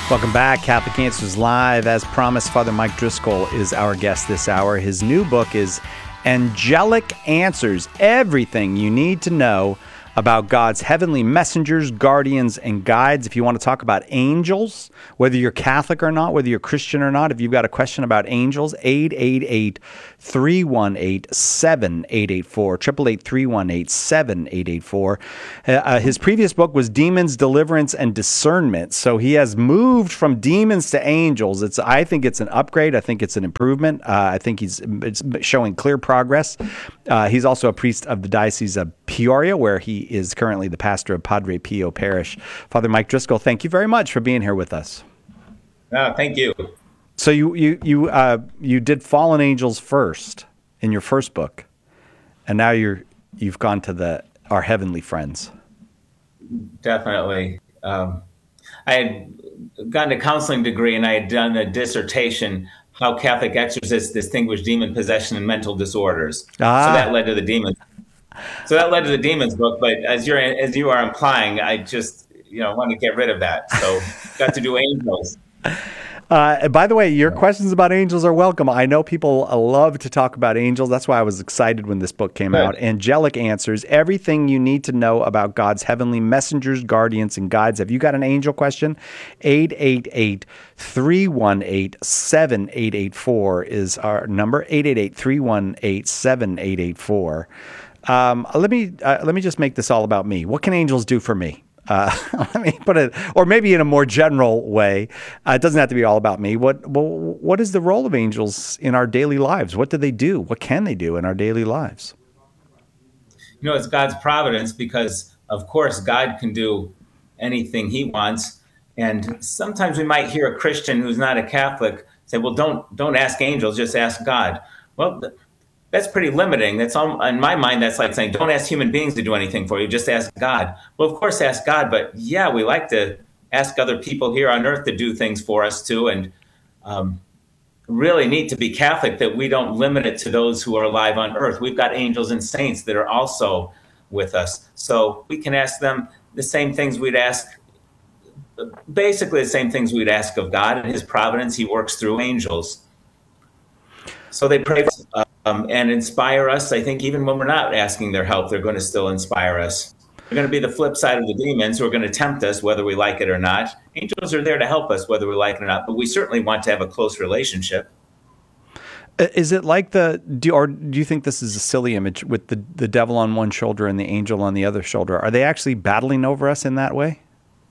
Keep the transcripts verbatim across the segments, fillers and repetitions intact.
Welcome back. Catholic Answers Live. As promised, Father Mike Driscoll is our guest this hour. His new book is Angelic Answers, Everything You Need to Know About God's Heavenly Messengers, Guardians, and Guides. If you want to talk about angels, whether you're Catholic or not, whether you're Christian or not, if you've got a question about angels, eight eight eight, three one eight, seven eight eight four, eight eight eight, three one eight, seven eight eight four. Uh, his previous book was Demons, Deliverance, and Discernment. So he has moved from demons to angels. It's, I think it's an upgrade. I think it's an improvement. Uh, I think he's it's showing clear progress. Uh, he's also a priest of the Diocese of Peoria, where he is currently the pastor of Padre Pio Parish. Father Mike Driscoll, thank you very much for being here with us. Oh, thank you. So you you you uh, you did Fallen Angels first in your first book, and now you're you've gone to the Our Heavenly Friends. Definitely. Um, I had gotten a counseling degree, and I had done a dissertation, How Catholic Exorcists Distinguish Demon Possession and Mental Disorders. Ah. So that led to the demons. So that led to the demons book. But as you're as you are implying, I just you know want to get rid of that. So got to do angels. Uh, by the way, your questions about angels are welcome. I know people love to talk about angels. That's why I was excited when this book came Good. out. Angelic Answers, Everything You Need to Know About God's Heavenly Messengers, Guardians, and Guides. Have you got an angel question? eight eight eight, three one eight, seven eight eight four is our number. eight eight eight, three one eight, seven eight eight four. Um, let me uh, let me just make this all about me. What can angels do for me? Uh, let me put it, or maybe in a more general way. Uh, it doesn't have to be all about me. What well, what is the role of angels in our daily lives? What do they do? What can they do in our daily lives? You know, it's God's providence because, of course, God can do anything He wants. And sometimes we might hear a Christian who's not a Catholic say, "Well, don't don't ask angels, just ask God." Well, that's pretty limiting. That's all, in my mind, that's like saying, don't ask human beings to do anything for you, just ask God. Well, of course, ask God, but yeah, we like to ask other people here on earth to do things for us too, and um, really need to be Catholic that we don't limit it to those who are alive on earth. We've got angels and saints that are also with us. So we can ask them the same things we'd ask, basically the same things we'd ask of God. In His providence, He works through angels. So they pray for us, um, and inspire us. I think even when we're not asking their help, they're going to still inspire us. They're going to be the flip side of the demons who are going to tempt us, whether we like it or not. Angels are there to help us, whether we like it or not, but we certainly want to have a close relationship. Is it like the, do, or do you think this is a silly image with the, the devil on one shoulder and the angel on the other shoulder? Are they actually battling over us in that way?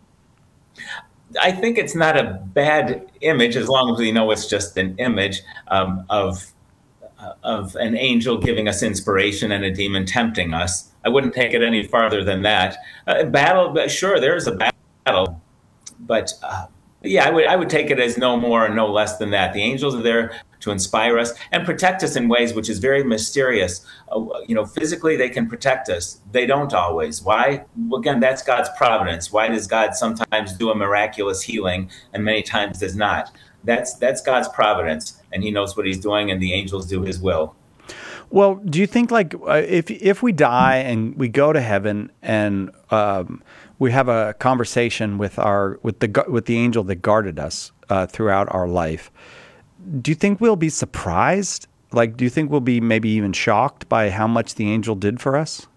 I think it's not a bad image as long as we know it's just an image um, of uh, of an angel giving us inspiration and a demon tempting us. I wouldn't take it any farther than that. Uh, battle, sure, there is a battle, but uh, yeah, I would I would take it as no more and no less than that. The angels are there to inspire us and protect us in ways which is very mysterious. Uh, you know, physically they can protect us. They don't always. Why? Well, again, that's God's providence. Why does God sometimes do a miraculous healing and many times does not? That's that's God's providence, and He knows what He's doing, and the angels do His will. Well, do you think like uh, if if we die and we go to heaven and um, we have a conversation with our with the with the angel that guarded us uh, throughout our life, do you think we'll be surprised? Like, do you think we'll be maybe even shocked by how much the angel did for us?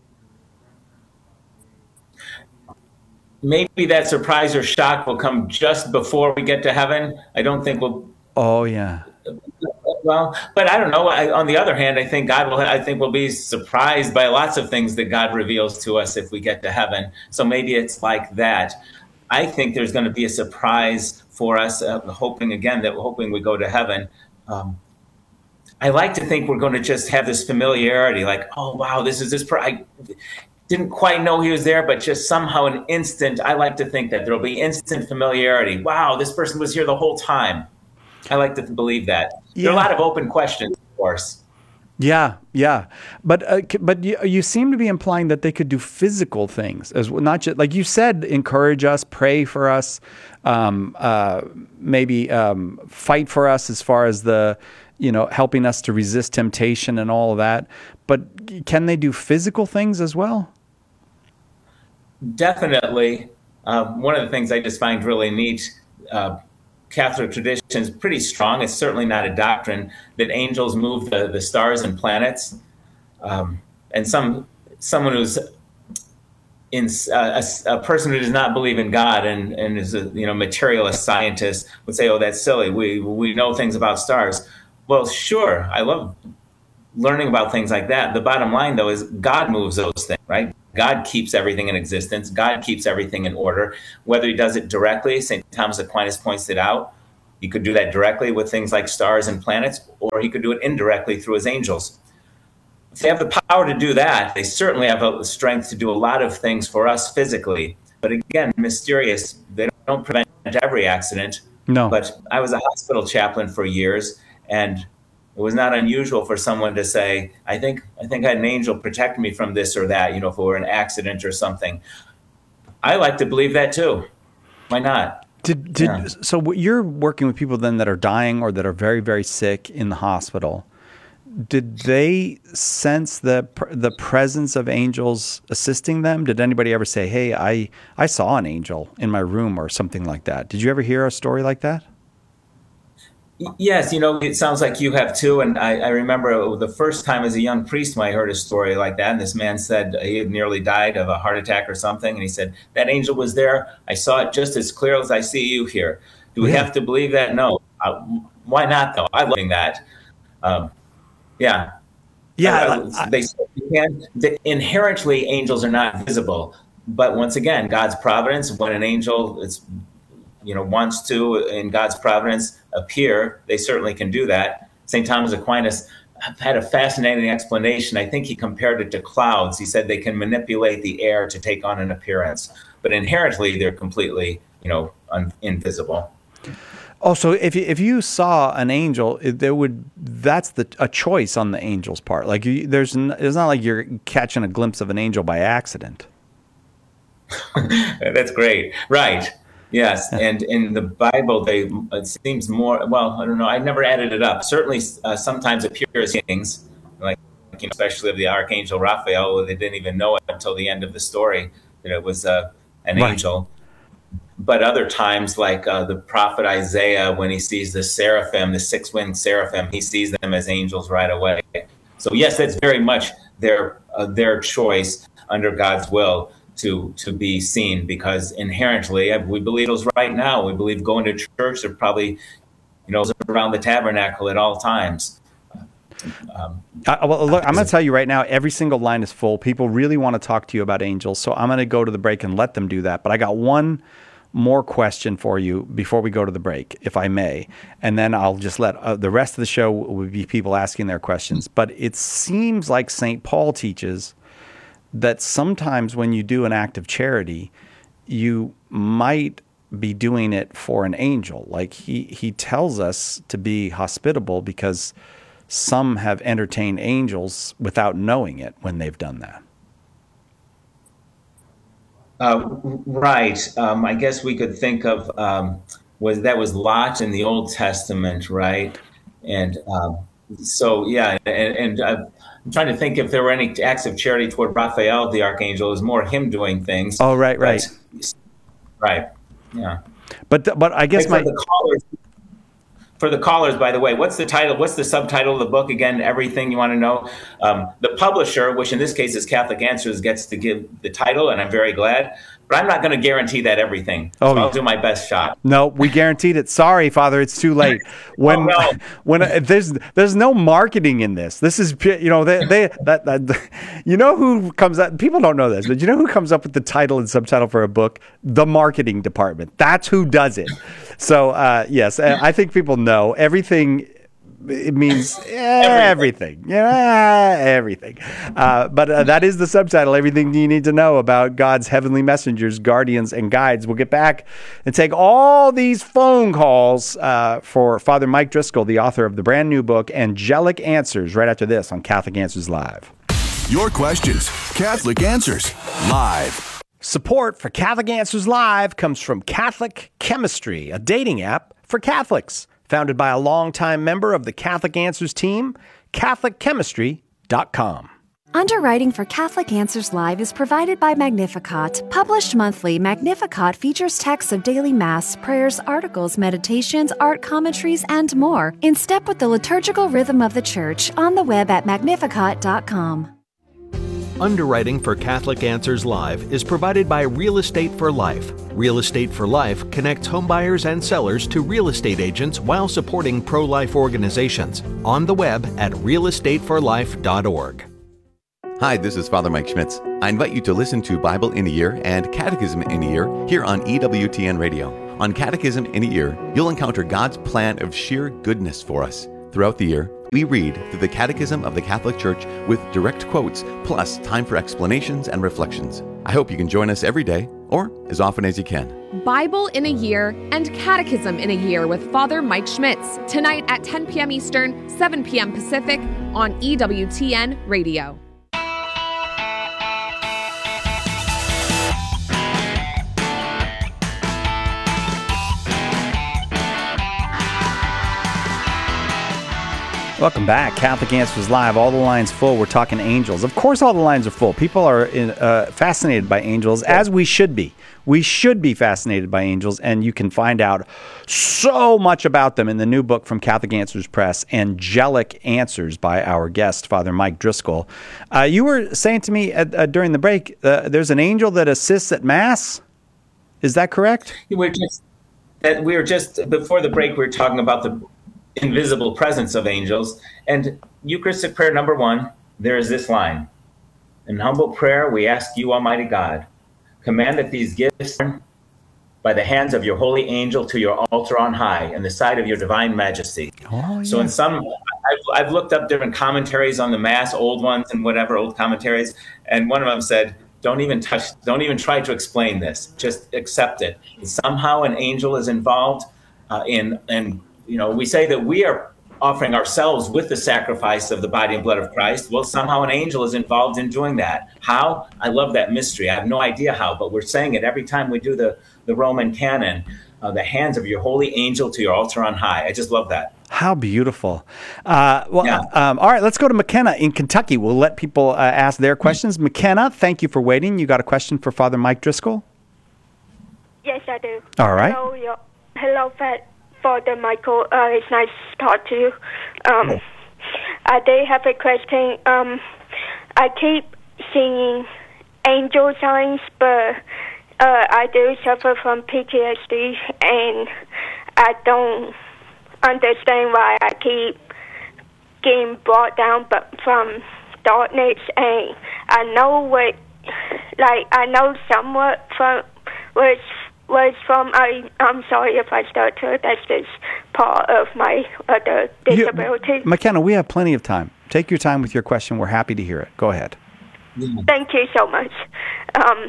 Maybe that surprise or shock will come just before we get to heaven. I don't think we'll. Oh yeah. Well, but I don't know. I, on the other hand, I think God will. I think we'll be surprised by lots of things that God reveals to us if we get to heaven. So maybe it's like that. I think there's going to be a surprise for us. Uh, hoping again that hoping we go to heaven. Um, I like to think we're going to just have this familiarity, like, oh wow, this is this. Per- I didn't quite know he was there, but just somehow an instant. I like to think that there'll be instant familiarity. Wow, this person was here the whole time. I like to believe that. Yeah. There are a lot of open questions, of course. Yeah, yeah, but uh, but you, you seem to be implying that they could do physical things as well, not just like you said, encourage us, pray for us, um, uh, maybe um, fight for us as far as the, you know, helping us to resist temptation and all of that. But can they do physical things as well? Definitely. Uh, one of the things I just find really neat. Uh, Catholic tradition is pretty strong. It's certainly not a doctrine that angels move the, the stars and planets. Um, and some someone who's in uh, a, a person who does not believe in God and, and is a you know materialist scientist would say, "Oh, that's silly. We we know things about stars." Well, sure, I love learning about things like that. The bottom line, though, is God moves those things, right? God keeps everything in existence. God keeps everything in order. Whether he does it directly, Saint Thomas Aquinas points it out. He could do that directly with things like stars and planets, or he could do it indirectly through his angels. If they have the power to do that, they certainly have the strength to do a lot of things for us physically. But again, mysterious. They don't prevent every accident. No. But I was a hospital chaplain for years, and it was not unusual for someone to say, I think I think I had an angel protect me from this or that, you know, if it were an accident or something. I like to believe that too. Why not? Did, did Yeah. So you're working with people then that are dying or that are very, very sick in the hospital. Did they sense the the presence of angels assisting them? Did anybody ever say, hey, I, I saw an angel in my room or something like that? Did you ever hear a story like that? Yes, you know, it sounds like you have too. And I, I remember the first time as a young priest when I heard a story like that, and this man said he had nearly died of a heart attack or something. And he said, that angel was there. I saw it just as clear as I see you here. Do we Yeah. have to believe that? No. Uh, why not, though? I love that. Um, yeah. Yeah. Uh, they, they can, they, inherently, angels are not visible. But once again, God's providence, when an angel is you know, wants to, in God's providence, appear, they certainly can do that. Saint Thomas Aquinas had a fascinating explanation. I think he compared it to clouds. He said they can manipulate the air to take on an appearance, but inherently they're completely, you know, un- invisible. Oh, so if you, if you saw an angel, it, there would that's the a choice on the angel's part. Like you, there's n- it's not like you're catching a glimpse of an angel by accident. That's great, right? Yes, and in the Bible, they it seems more. Well, I don't know. I never added it up. Certainly, uh, sometimes appears things like, you know, especially of the archangel Raphael. They didn't even know it until the end of the story that it was uh, an Right. angel. But other times, like uh, the prophet Isaiah, when he sees the seraphim, the six-winged seraphim, he sees them as angels right away. So yes, that's very much their uh, their choice under God's will to to be seen, because inherently we believe those right now. We believe going to church, they're probably, you know, around the tabernacle at all times. Um, I, well, look, I'm going to tell you right now, every single line is full. People really want to talk to you about angels, so I'm going to go to the break and let them do that. But I got one more question for you before we go to the break, if I may, and then I'll just let uh, the rest of the show will be people asking their questions. But it seems like Saint Paul teaches that sometimes when you do an act of charity, you might be doing it for an angel. Like he, he tells us to be hospitable because some have entertained angels without knowing it when they've done that. uh, right. Um, I guess we could think of um, was that was Lot in the Old Testament, right? And um, so yeah, and, and uh, I'm trying to think if there were any acts of charity toward Raphael, the archangel. It was more him doing things. Oh, right, right, but, right, yeah. But th- but I guess Hey, my for the callers, for the callers, by the way, what's the title? What's the subtitle of the book again? Everything you want to know. Um, the publisher, which in this case is Catholic Answers, gets to give the title, and I'm very glad. But I'm not going to guarantee that everything. Oh, so I'll do my best shot. No, we guaranteed it. Sorry, Father, it's too late. When Oh, no. when uh, there's there's no marketing in this. This is pu- you know they they that, that you know who comes up. People don't know this, but you know who comes up with the title and subtitle for a book? The marketing department. That's who does it. So uh, yes, I think people know everything. It means everything, yeah, everything. Uh, but uh, that is the subtitle, everything you need to know about God's heavenly messengers, guardians, and guides. We'll get back and take all these phone calls uh, for Father Mike Driscoll, the author of the brand new book, Angelic Answers, right after this on Catholic Answers Live. Your questions, Catholic Answers Live. Support for Catholic Answers Live comes from Catholic Chemistry, a dating app for Catholics. Founded by a longtime member of the Catholic Answers team, Catholic Chemistry dot com. Underwriting for Catholic Answers Live is provided by Magnificat. Published monthly, Magnificat features texts of daily Mass, prayers, articles, meditations, art commentaries, and more, in step with the liturgical rhythm of the Church, on the web at magnificat dot com. Underwriting for Catholic Answers Live is provided by Real Estate for Life. Real Estate for Life connects homebuyers and sellers to real estate agents while supporting pro-life organizations. On the web at real estate for life dot org. Hi, this is Father Mike Schmitz. I invite you to listen to Bible in a Year and Catechism in a Year here on E W T N Radio. On Catechism in a Year, you'll encounter God's plan of sheer goodness for us. Throughout the year, we read through the Catechism of the Catholic Church with direct quotes, plus time for explanations and reflections. I hope you can join us every day, or as often as you can. Bible in a Year and Catechism in a Year with Father Mike Schmitz, tonight at ten p.m. Eastern, seven p.m. Pacific on E W T N Radio. Welcome back. Catholic Answers Live. All the lines full. We're talking angels. Of course, all the lines are full. People are in, uh, fascinated by angels, as we should be. We should be fascinated by angels, and you can find out so much about them in the new book from Catholic Answers Press, Angelic Answers, by our guest, Father Mike Driscoll. Uh, you were saying to me at, uh, during the break, uh, there's an angel that assists at Mass. Is that correct? We're just, that we were just, before the break, we were talking about the invisible presence of angels. And Eucharistic prayer number one, there is this line: in humble prayer, we ask you, Almighty God, command that these gifts by the hands of your holy angel to your altar on high in the sight of your divine majesty. Oh, yeah. So in some, I've, I've looked up different commentaries on the Mass, old ones and whatever, old commentaries. And one of them said, don't even touch, don't even try to explain this. Just accept it. Somehow an angel is involved uh, in, in You know, we say that we are offering ourselves with the sacrifice of the body and blood of Christ. Well, somehow an angel is involved in doing that. How? I love that mystery. I have no idea how, but we're saying it every time we do the, the Roman canon, uh, the hands of your holy angel to your altar on high. I just love that. How beautiful. Uh, well, Yeah. um, all right, let's go to McKenna in Kentucky. We'll let people uh, ask their questions. McKenna, thank you for waiting. You got a question for Father Mike Driscoll? Yes, I do. All right. Hello, yo- hello, Fat. Father Michael, uh, it's nice to talk to you. Um, oh. I do have a question. Um, I keep seeing angel signs, but uh, I do suffer from P T S D, and I don't understand why I keep getting brought down but from darkness. And I know what, like, I know somewhat from what's was from, I, I'm sorry if I stutter, that's just part of my other disability. You, McKenna, we have plenty of time. Take your time with your question. We're happy to hear it. Go ahead. Thank you so much. Um,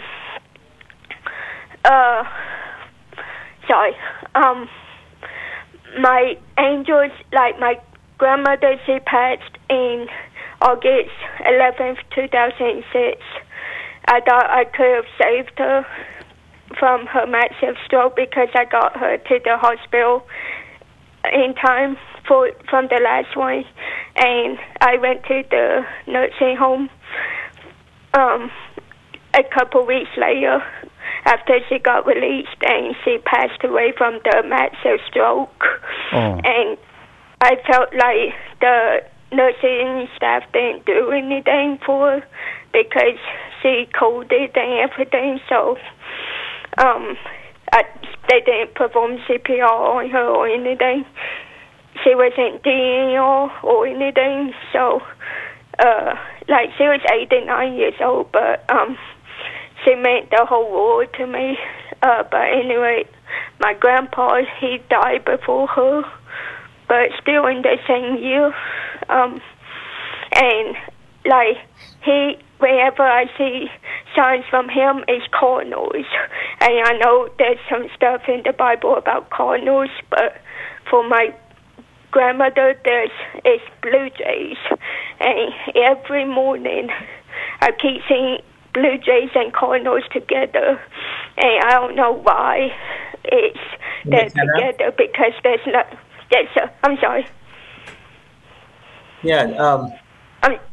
uh, sorry. Um, my angels, like my grandmother, she passed in August eleventh, two thousand six. I thought I could have saved her from her massive stroke because I got her to the hospital in time for from the last one, and I went to the nursing home um, a couple weeks later after she got released, and she passed away from the massive stroke. Oh. And I felt like the nursing staff didn't do anything for her because she coded and everything, so Um, I, they didn't perform C P R on her or anything. She wasn't D N R or anything, so, uh, like, she was eighty-nine years old, but, um, she meant the whole world to me. Uh, but anyway, my grandpa, he died before her, but still in the same year. Um, and, like, he, whenever I see signs from him, it's cardinals. And I know there's some stuff in the Bible about cardinals, but for my grandmother, there's it's blue jays. And every morning, I keep seeing blue jays and cardinals together. And I don't know why it's they're together, because there's not... Yes, sir. I'm sorry. Yeah, um... I'm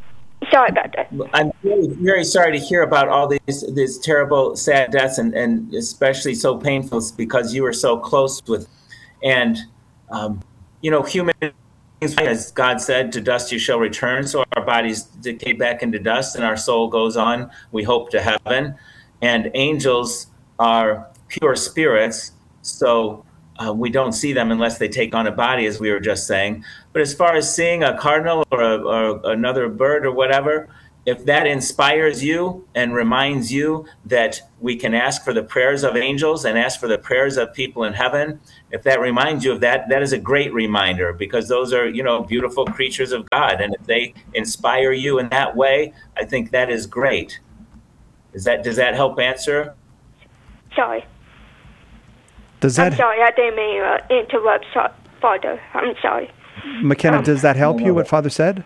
Sorry about that. I'm really very sorry to hear about all these these terrible, sad deaths, and, and especially so painful because you were so close with. And um, you know, human, as God said, to dust you shall return. So our bodies decay back into dust, and our soul goes on. We hope to heaven, and angels are pure spirits. So uh, we don't see them unless they take on a body, as we were just saying. But as far as seeing a cardinal or, a, or another bird or whatever, if that inspires you and reminds you that we can ask for the prayers of angels and ask for the prayers of people in heaven, if that reminds you of that, that is a great reminder, because those are, you know, beautiful creatures of God. And if they inspire you in that way, I think that is great. Is that, does that help answer? Sorry. Does that, I'm sorry, I didn't mean to uh, interrupt, so, Father. I'm sorry. McKenna, Um, does that help you, what Father said?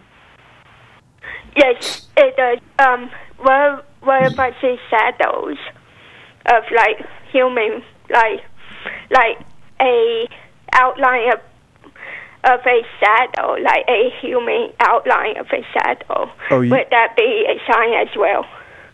Yes, it does. Um, what, what if I see shadows of, like, human, like, like a outline of, of a shadow, like a human outline of a shadow? Oh, you- Would that be a sign as well?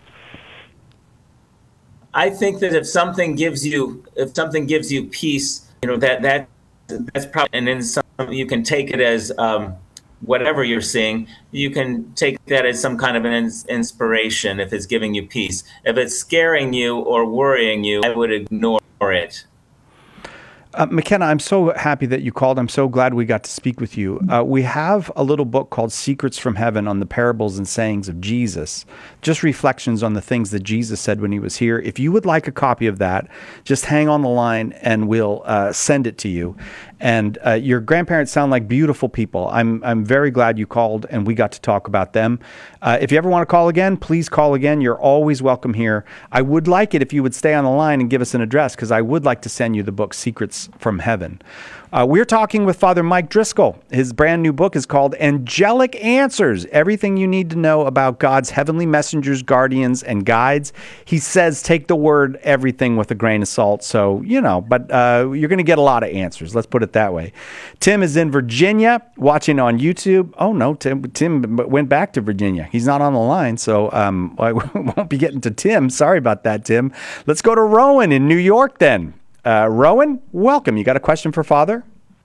I think that if something gives you, if something gives you peace, you know, that, that, that's probably, and then some, you can take it as, um, whatever you're seeing, you can take that as some kind of an ins- inspiration if it's giving you peace. If it's scaring you or worrying you, I would ignore it. Uh, McKenna, I'm so happy that you called. I'm so glad we got to speak with you. Uh, we have a little book called Secrets from Heaven on the parables and sayings of Jesus, just reflections on the things that Jesus said when he was here. If you would like a copy of that, just hang on the line and we'll uh, send it to you. And uh, your grandparents sound like beautiful people. I'm I'm very glad you called and we got to talk about them. Uh, if you ever want to call again, please call again. You're always welcome here. I would like it if you would stay on the line and give us an address, because I would like to send you the book Secrets from Heaven. Uh, we're talking with Father Mike Driscoll. His brand new book is called Angelic Answers, Everything You Need to Know About God's Heavenly Messengers, Guardians, and Guides. He says take the word everything with a grain of salt. So, you know, but uh, you're going to get a lot of answers. Let's put it that way. Tim is in Virginia watching on YouTube. Oh, no, Tim, Tim went back to Virginia. He's not on the line, so um, I won't be getting to Tim. Sorry about that, Tim. Let's go to Rowan in New York then. Uh, Rowan, welcome. You got a question for Father?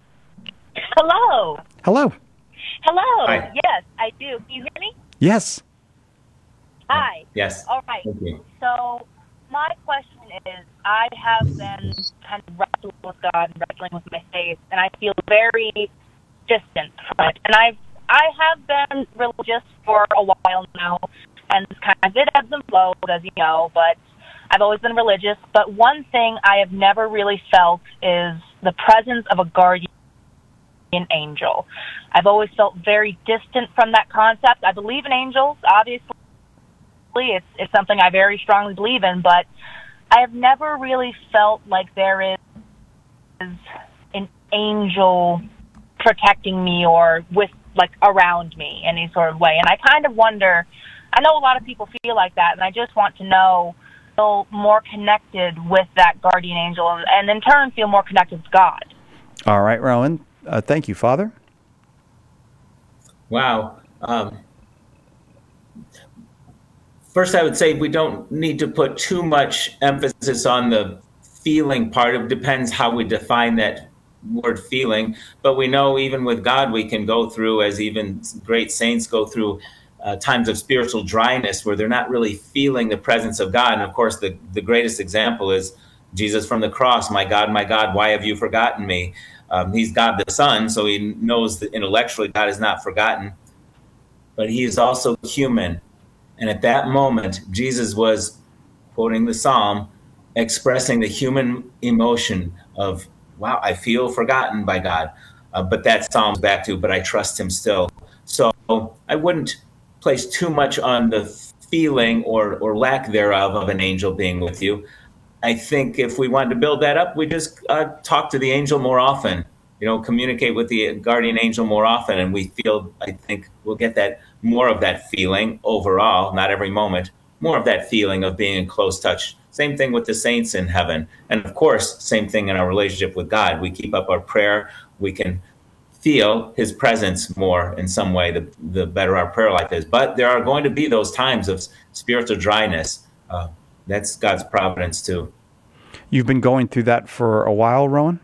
Hello. Hello. Hello. Hi. Yes, I do. Can you hear me? Yes. Hi. Yes. All right. Thank you. So my question is, I have been kind of wrestling with God and wrestling with my faith, and I feel very distant from it. And I've I have been religious for a while now, and kind of it ebbs and flows, as you know, but I've always been religious. But one thing I have never really felt is the presence of a guardian angel. I've always felt very distant from that concept. I believe in angels, obviously. It's, it's something I very strongly believe in, but I have never really felt like there is an angel protecting me or with, like, around me in any sort of way. And I kind of wonder, I know a lot of people feel like that, and I just want to know, feel more connected with that guardian angel, and in turn feel more connected with God. All right, Rowan. Uh, thank you, Father. Wow. Um, first, I would say we don't need to put too much emphasis on the feeling part. It depends how we define that word feeling. But we know even with God, we can go through, as even great saints go through, uh, times of spiritual dryness where they're not really feeling the presence of God. And of course, the, the greatest example is Jesus from the cross. My God, my God, why have you forgotten me? Um, he's God the Son, so he knows that intellectually God is not forgotten. But he is also human. And at that moment, Jesus was, quoting the Psalm, expressing the human emotion of, wow, I feel forgotten by God. Uh, but that Psalm's back to, but I trust him still. So I wouldn't place too much on the feeling or, or lack thereof of an angel being with you. I think if we wanted to build that up, we just uh, talk to the angel more often, you know, communicate with the guardian angel more often. And we feel, I think we'll get that more of that feeling overall, not every moment, more of that feeling of being in close touch. Same thing with the saints in heaven. And of course, same thing in our relationship with God. We keep up our prayer. We can feel his presence more in some way, the, the better our prayer life is. But there are going to be those times of spiritual dryness. Uh, that's God's providence too. You've been going through that for a while, Rowan?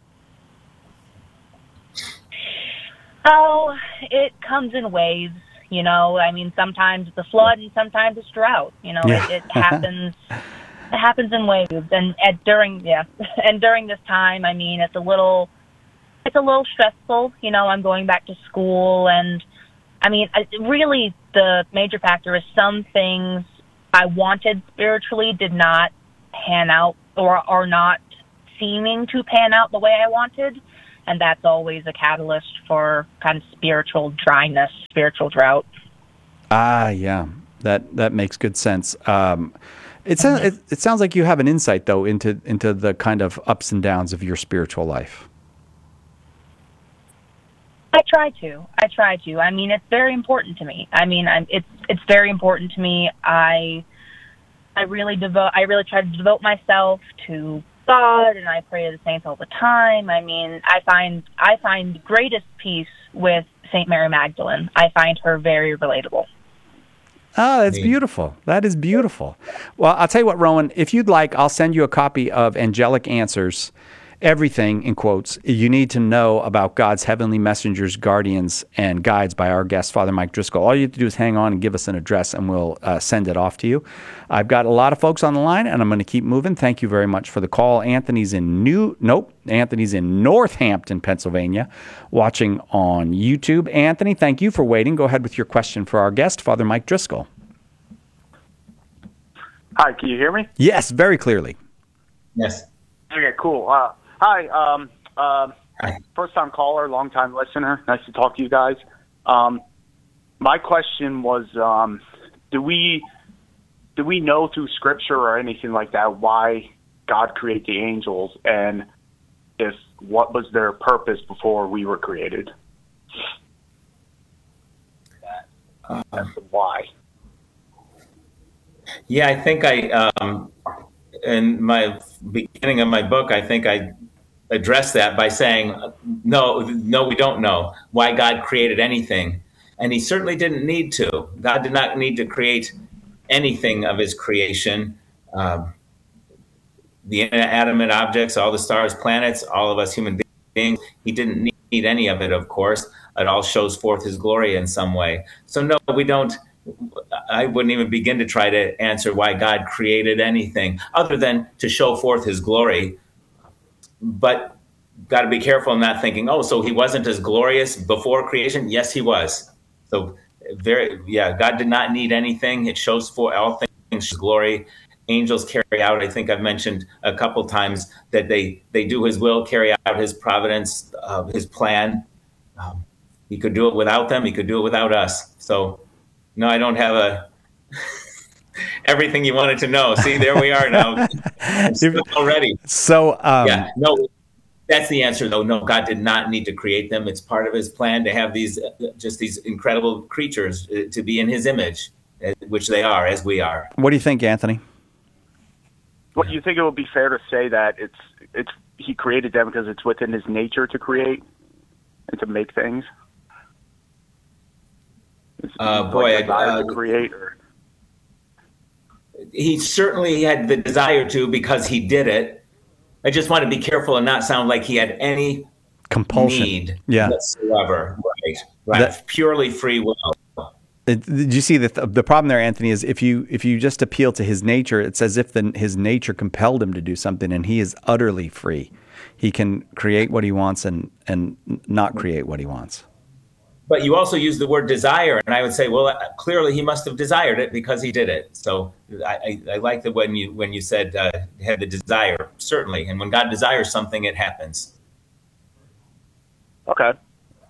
Oh, it comes in waves, you know. I mean, sometimes it's a flood and sometimes it's drought. You know, Yeah. it, it happens. It happens in waves, and at during yeah, and during this time, I mean, it's a little, it's a little stressful. You know, I'm going back to school, and I mean, I, really, the major factor is some things I wanted spiritually did not pan out, or are not seeming to pan out the way I wanted. And that's always a catalyst for kind of spiritual dryness, spiritual drought. Ah, yeah, that that makes good sense. Um, it, sounds, it it sounds like you have an insight though into into the kind of ups and downs of your spiritual life. I try to. I try to. I mean, it's very important to me. I mean, I'm, it's it's very important to me. I I really devote. I really try to devote myself to God, and I pray to the saints all the time. I mean, I find I find greatest peace with Saint Mary Magdalene. I find her very relatable. Oh, that's beautiful. That is beautiful. Well, I'll tell you what, Rowan, if you'd like, I'll send you a copy of Angelic Answers, everything, in quotes, you need to know about God's heavenly messengers, guardians, and guides by our guest, Father Mike Driscoll. All you have to do is hang on and give us an address, and we'll uh, send it off to you. I've got a lot of folks on the line, and I'm going to keep moving. Thank you very much for the call. Anthony's in New, nope, Anthony's in Northampton, Pennsylvania, watching on YouTube. Anthony, thank you for waiting. Go ahead with your question for our guest, Father Mike Driscoll. Hi, can you hear me? Yes, very clearly. Yes. Okay, cool. Uh, hi, um, uh, Hi. first-time caller, long-time listener. Nice to talk to you guys. Um, my question was, um, do we do we know through Scripture or anything like that why God created the angels, and if what was their purpose before we were created? Uh, That's the why. Yeah, I think I, um, in my beginning of my book, I think I addressed that by saying, no, no, we don't know why God created anything. And he certainly didn't need to. God did not need to create anything of his creation. Um, the inanimate objects, all the stars, planets, all of us human beings, he didn't need any of it, of course. It all shows forth his glory in some way. So no, we don't. I wouldn't even begin to try to answer why God created anything other than to show forth his glory. But got to be careful in not thinking, oh, so he wasn't as glorious before creation? Yes, he was. So very, yeah, God did not need anything. It shows for all things his glory. Angels carry out, I think I've mentioned a couple times that they, they do his will, carry out his providence, uh, his plan. Um, he could do it without them. He could do it without us. So no, I don't have a everything you wanted to know. See, there we are now already. So, um, yeah, no, that's the answer, though. No, God did not need to create them. It's part of his plan to have these, uh, just these incredible creatures uh, to be in his image, uh, which they are, as we are. what do you think, Anthony? What, you think it would be fair to say that it's it's he created them because it's within his nature to create and to make things? Uh, boy, like desire uh, to create, or he certainly had the desire to because he did it. I just want to be careful and not sound like he had any Compulsion. need Yeah. whatsoever. Right, right. That- Purely free will. It, did you see that the problem there, Anthony, is if you if you just appeal to his nature, it's as if the, his nature compelled him to do something, and he is utterly free. He can create what he wants and and not create what he wants. But you also use the word desire, and I would say, well, clearly he must have desired it because he did it. So I, I, I like that when you when you said uh, had the desire, certainly. And when God desires something, it happens. okay.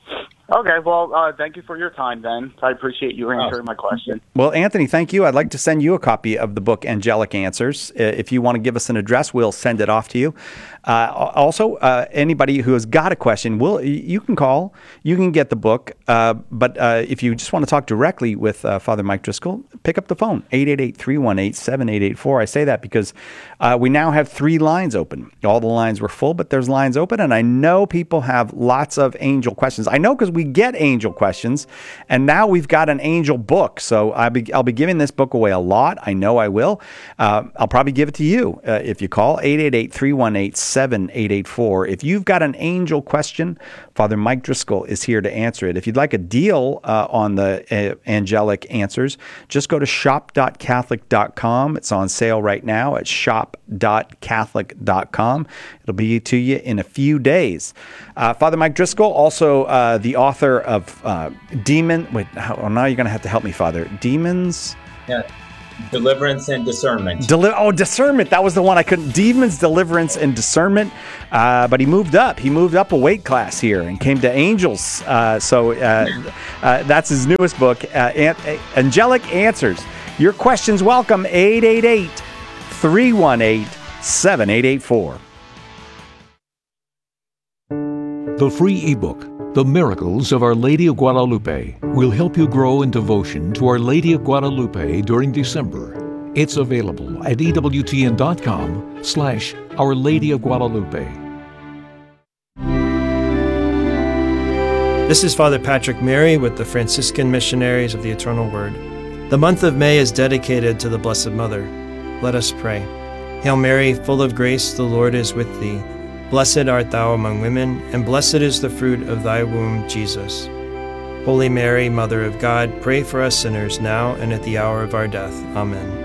Okay, well, uh, thank you for your time then. I appreciate you answering my question. Well, Anthony, thank you. I'd like to send you a copy of the book, Angelic Answers. Uh, if you want to give us an address, we'll send it off to you. Uh, also, uh, anybody who has got a question, we'll, you can call. You can get the book. Uh, but uh, if you just want to talk directly with uh, Father Mike Driscoll, pick up the phone, eight eight eight, three one eight, seven eight eight four. I say that because uh, we now have three lines open. All the lines were full, but there's lines open, and I know people have lots of angel questions. I know because we get angel questions, and now we've got an angel book. So I'll be, I'll be giving this book away a lot. I know I will. Uh, I'll probably give it to you uh, if you call eight eight eight, three one eight, seven eight eight four. If you've got an angel question, Father Mike Driscoll is here to answer it. If you'd like a deal uh, on the uh, Angelic Answers, just go to shop dot catholic dot com. It's on sale right now at shop dot catholic dot com. It'll be to you in a few days. Uh, Father Mike Driscoll, also uh, the author of uh, Demon. Wait, how, oh, now you're going to have to help me, Father. Demons. Yeah. Deliverance and Discernment. Deli- oh, Discernment. That was the one I couldn't. Demons, Deliverance, and Discernment. Uh, but he moved up. He moved up a weight class here and came to Angels. Uh, so uh, uh, that's his newest book, uh, An- Angelic Answers. Your questions welcome, eight eight eight, three one eight, seven eight eight four. The free ebook, The Miracles of Our Lady of Guadalupe, will help you grow in devotion to Our Lady of Guadalupe during December. It's available at E W T N dot com slash Our Lady of Guadalupe. This is Father Patrick Mary with the Franciscan Missionaries of the Eternal Word. The month of May is dedicated to the Blessed Mother. Let us pray. Hail Mary, full of grace, the Lord is with thee. Blessed art thou among women, and blessed is the fruit of thy womb, Jesus. Holy Mary, Mother of God, pray for us sinners now and at the hour of our death. Amen.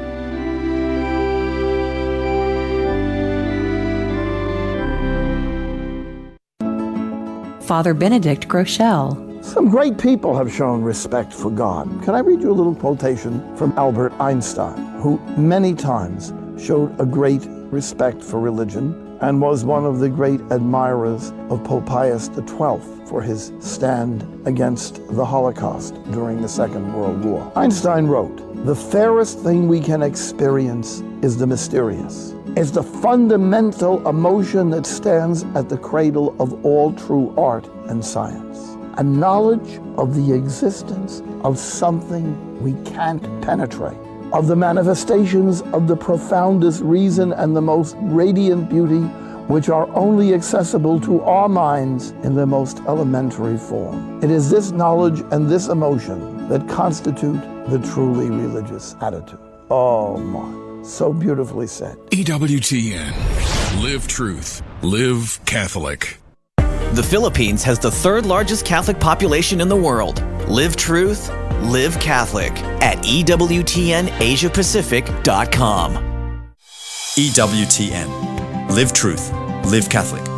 Father Benedict Groeschel. Some great people have shown respect for God. Can I read you a little quotation from Albert Einstein, who many times showed a great respect for religion and was one of the great admirers of Pope Pius the twelfth for his stand against the Holocaust during the Second World War. Einstein wrote, "The fairest thing we can experience is the mysterious. It's the fundamental emotion that stands at the cradle of all true art and science. A knowledge of the existence of something we can't penetrate, of the manifestations of the profoundest reason and the most radiant beauty, which are only accessible to our minds in their most elementary form. It is this knowledge and this emotion that constitute the truly religious attitude." Oh my, so beautifully said. E W T N. Live truth. Live Catholic. The Philippines has the third largest Catholic population in the world. Live truth, live Catholic at E W T N Asia Pacific dot com. E W T N. Live truth, live Catholic.